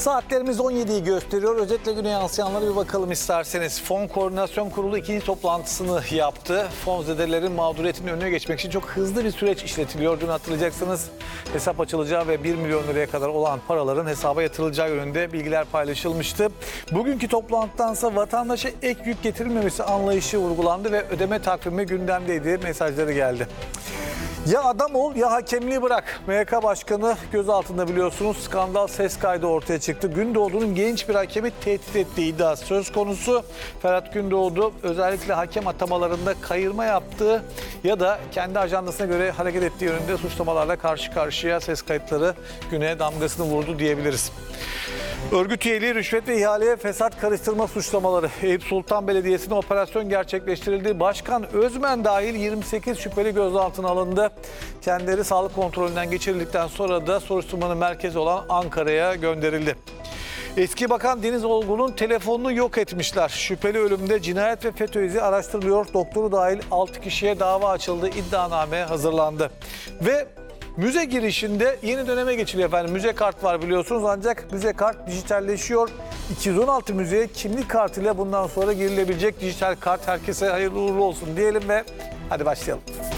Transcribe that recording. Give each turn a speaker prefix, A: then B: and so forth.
A: Saatlerimiz 17'yi gösteriyor. Özetle güne yansıyanlara bir bakalım isterseniz. Fon Koordinasyon Kurulu ikinci toplantısını yaptı. Fonzedelerin mağduriyetinin önüne geçmek için çok hızlı bir süreç işletiliyor. Dün hatırlayacaksınız hesap açılacağı ve 1 milyon liraya kadar olan paraların hesaba yatırılacağı yönünde bilgiler paylaşılmıştı. Bugünkü toplantıdansa vatandaşa ek yük getirilmemesi anlayışı vurgulandı ve ödeme takvimi gündemdeydi mesajları geldi. Ya adam ol ya hakemliği bırak. MHK Başkanı gözaltında biliyorsunuz. Skandal ses kaydı ortaya çıktı. Gündoğdu'nun genç bir hakemi tehdit ettiği iddiası söz konusu. Ferhat Gündoğdu özellikle hakem atamalarında kayırma yaptığı ya da kendi ajandasına göre hareket ettiği yönünde suçlamalarla karşı karşıya, ses kayıtları güne damgasını vurdu diyebiliriz. Örgüt üyeliği, rüşvet ve ihaleye fesat karıştırma suçlamaları. Eyüp Sultan Belediyesi'nde operasyon gerçekleştirildi. Başkan Özmen dahil 28 şüpheli gözaltına alındı. Kendileri sağlık kontrolünden geçirildikten sonra da soruşturmanın merkezi olan Ankara'ya gönderildi. Eski Bakan Deniz Olgun'un telefonunu yok etmişler. Şüpheli ölümde cinayet ve FETÖ izi araştırılıyor. Doktoru dahil 6 kişiye dava açıldı. İddianame hazırlandı. Ve müze girişinde yeni döneme geçiliyor efendim. Müze kart var biliyorsunuz ancak müze kart dijitalleşiyor. 216 müzeye kimlik kartıyla bundan sonra girilebilecek dijital kart. Herkese hayırlı uğurlu olsun diyelim ve hadi başlayalım.